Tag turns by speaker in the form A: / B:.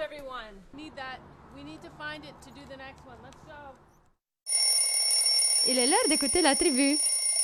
A: everyone. Need that. We need to find it to do the next one. Let's go.
B: Il est l'heure d'écouter la tribu.